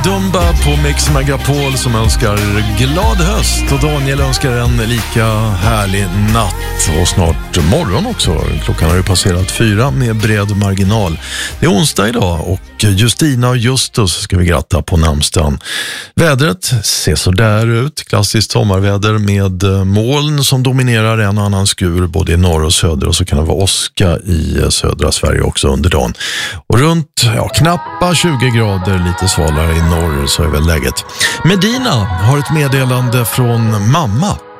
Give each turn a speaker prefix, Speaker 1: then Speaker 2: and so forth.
Speaker 1: Dumba på Mix Megapol som önskar glad höst, och Daniel önskar en lika härlig natt och snart morgon också. Klockan har ju passerat 4 med bred marginal. Det är onsdag idag och Justina och Justus ska vi gratta på namnsdagen. Vädret ser så där ut, klassiskt sommarväder med moln som dominerar en och annan skur både i norr och söder, och så kan det vara åska i södra Sverige också under dagen. Och runt knappa 20 grader, lite svalare i norr, så är väl läget. Medina har ett meddelande från mamma.